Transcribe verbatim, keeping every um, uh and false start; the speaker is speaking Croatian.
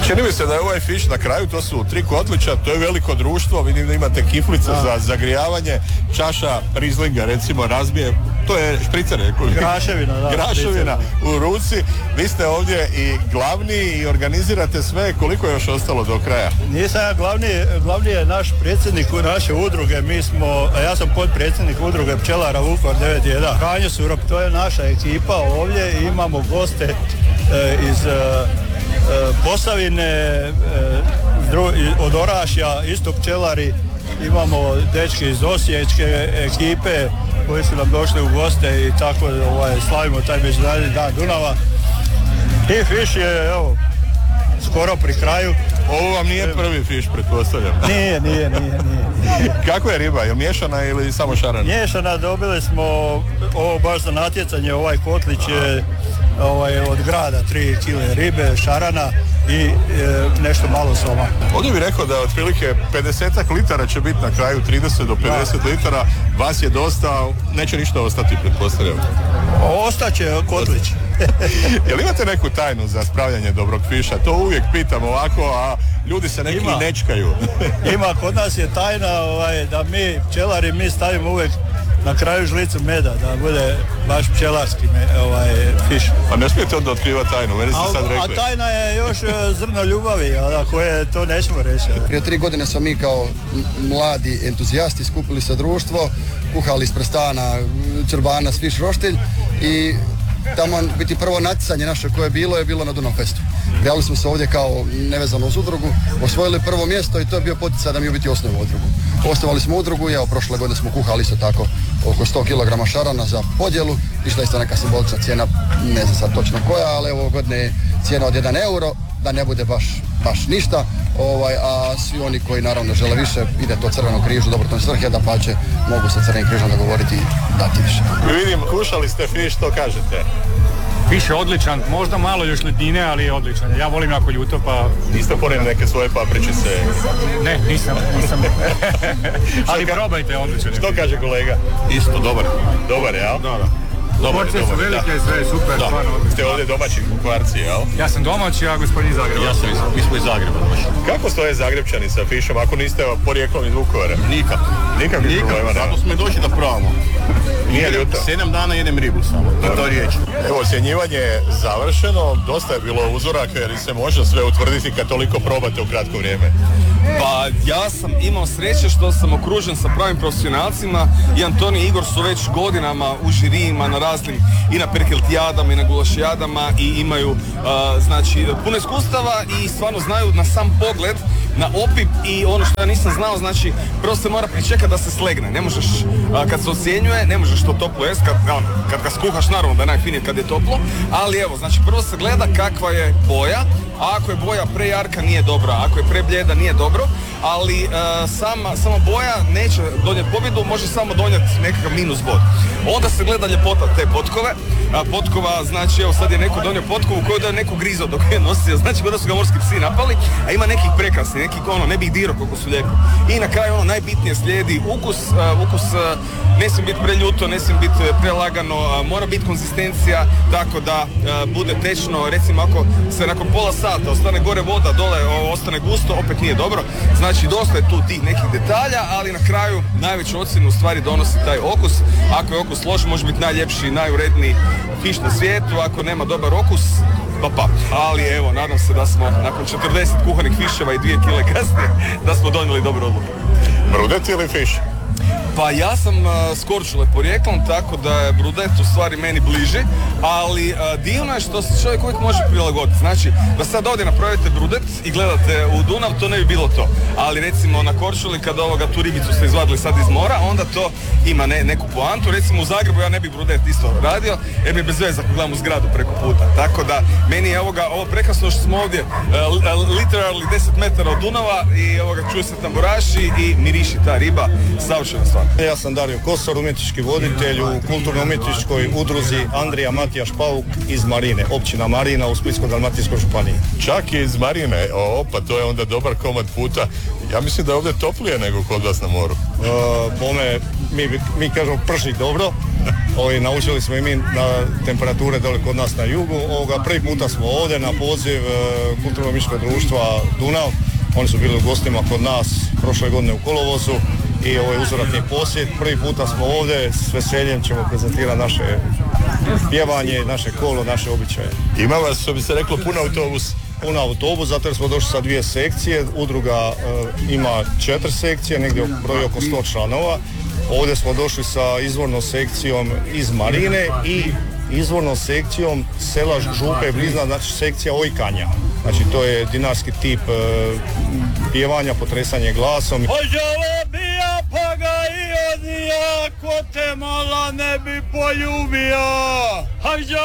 Čini mi se da je ovaj fiš na kraju, to su tri kotlića, to je veliko društvo, vidim da imate kiflica da. za zagrijavanje, čaša Rizlinga recimo razbije, to je špricer, graševina, da, graševina u ruci. Vi ste ovdje i glavni i organizirate sve, koliko je još ostalo do kraja? Nisam ja glavni, glavni je naš predsjednik naše udruge, mi smo, a ja sam podpredsjednik udruge pčelara Vukovar devet jedan. Franjo Surop, to je naša ekipa ovdje i imamo goste e, iz e, Posavine, e, od Orašja, isto pčelari, imamo dečki iz Osječke ekipe koji su nam došli u goste i tako ovaj, slavimo taj međunarodni dan Dunava. I fiš je, evo, skoro pri kraju. Ovo vam nije prvi fiš, pretpostavljam. Nije, nije, nije, nije. Kako je riba? Je miješana ili samo šarana? Miješana, dobili smo ovo baš za natjecanje, ovaj kotlić je ovaj, od grada, tri kile ribe, šarana i e, nešto malo soma. Ovdje bih rekao da otprilike pedeset litara će biti na kraju, trideset do pedeset da. litara, vas je dosta, neće ništa ostati, pretpostavljam. Ostaće kotlić. Jel imate neku tajnu za spravljanje dobrog fiša? To uvijek pitam ovako, a ljudi se neki Ima. nečkaju. Ima, kod nas je tajna ovaj, da mi pčelari, mi stavimo uvijek na kraju žlicu meda, da bude baš pčelarski ovaj, fiš. A ne smijete onda otkrivati tajnu, meni ste sad rekli. A tajna je još zrno ljubavi, a koje to nećemo reći. Prije tri godine smo mi kao mladi entuzijasti skupili se društvo, kuhali iz prstana, črbana, fiš roštilj i tamo biti prvo natjecanje naše koje je bilo je bilo na Dunav Festu. Prijavili smo se ovdje kao nevezano uz udrugu, osvojili prvo mjesto i to je bio poticaj da mi biti osnovu udrugu. Osnovali smo udrugu i evo prošle godine smo kuhali isto tako oko sto kilograma šarana za podjelu. Išla je isto neka simbolična cijena, ne znam sad točno koja, ali evo godine je cijena od jedan euro, da ne bude baš, baš ništa. Ovaj, a svi oni koji naravno žele više, ide to Crvenom križu, dobrotvorne svrhe, da pa će mogu sa Crvenim križom dogovoriti i dati više. Vidim, kušali ste fiš, što kažete? Fiš je odličan, možda malo još letnine, ali je odličan. Ja volim jako ljuto, pa... Niste ponijeli neke svoje papričice? Ne, nisam, nisam. Ali ka... probajte, odličan. Što kaže kolega? Isto, dobar. Dobar, jel? Da, da. Porce su velike, sve je super, da. Stvarno. Ste ovdje domaći kvarci, jel? Ja sam domaći, a gospodin iz Zagreba. Ja sam iz, mi smo iz Zagreba domaći. Kako stoje Zagrebčani sa fišom, ako niste porijeklom iz Vukovara? Nikako. Nikakvih problema, zato smo i došli da probamo. Nije ljuto. Sedam dana jedem ribu samo, to je to riječ. Evo, ocjenjivanje je završeno, dosta je bilo uzoraka jer se može sve utvrditi kad toliko probate u kratko vrijeme. Pa ja sam imao sreće što sam okružen sa pravim profesionalcima i Antoni i Igor su već godinama u žirijima na raznim i na perkeltijadama i na gulašijadama i imaju uh, znači puno iskustava i stvarno znaju na sam pogled, na opip i ono što ja nisam znao, znači prvo se mora pričekati da se slegne, ne možeš uh, kad se ocjenjuje, ne možeš to toplo jest, kad, uh, kad ga skuhaš naravno da je najfinije kad je toplo, ali evo, znači prvo se gleda kakva je boja, a ako je boja prejarka nije dobra, ako je prebljeda nije dobro, ali uh, sama, sama boja neće donijeti pobjedu, može samo donijeti nekakav minus bod. Onda se gleda ljepota te potkove, a potkova, znači evo sad je neko donio potkovu koju da je neko grizao dok je nosio, znači da su ga morski psi napali, a ima nekih prekrasnih, nekih ono, ne bih dirao koliko su lijepi. I na kraju ono najbitnije slijedi ukus, uh, ukus uh, ne smije biti preljuto, ne smije biti prelagano, uh, mora biti konzistencija, tako da uh, bude tečno, recimo ako se nakon pola sata ostane gore voda, dole uh, ostane gusto, opet nije dobro, znači dosta je tu tih nekih detalja, ali na kraju najveću ocjenu u stvari donosi taj okus, ako je okus loš može biti najljepši, najuredniji fiš na svijetu, ako nema dobar okus, pa pa. Ali evo, nadam se da smo nakon četrdeset kuhanih fiševa i dvije kile kasnije, da smo donijeli dobru odluku. Brudet ili fiš? Pa ja sam uh, s Korčule porijeklom, tako da je brudet u stvari meni bliži, ali uh, divno je što se čovjek uvijek može prilagoditi. Znači, da sad ovdje napravite brudet i gledate u Dunav, to ne bi bilo to. Ali recimo na Korčuli, kada ovoga tu ribicu ste izvadili sad iz mora, onda to ima ne, neku poantu. Recimo u Zagrebu ja ne bi brudet isto radio, jer mi je bez veze ako gledam u zgradu preko puta. Tako da, meni je ovoga, ovo prekrasno što smo ovdje uh, literally deset metara od Dunava i ovoga čuje se tamburaši i miriši ta riba, savršena stvar. Ja sam Dario Kosor, umjetnički voditelj u kulturno-umjetničkoj udruzi Andrija Matijaš Pauk iz Marine, općina Marina u Splitsko-dalmatinskoj županiji. Čak i iz Marine, o, pa to je onda dobar komad puta. Ja mislim da je ovdje toplije nego kod vas na moru. E, bome, mi, mi kažemo prši dobro, Ovi, naučili smo i mi na temperature dole kod nas na jugu. Ovoga, prvi puta smo ovdje na poziv e, kulturno-umjetničkog društva Dunav. Oni su bili u gostima kod nas prošle godine u kolovozu i ovo je uzvratni posjet. Prvi puta smo ovdje, s veseljem ćemo prezentirati naše pjevanje, naše kolo, naše običaje. Ima vas, što bi se reklo, pun autobus. Pun autobus, zato jer smo došli sa dvije sekcije. Udruga e, ima četiri sekcije, negdje broj oko sto članova. Ovdje smo došli sa izvornom sekcijom iz Marine i izvornom sekcijom sela Župe Blizna, znači sekcija ojkanja. Znači to je dinarski tip e, pjevanja, potresanje glasom. Ođele bija pa ga i odnija, ko te mala ne bi poljubija.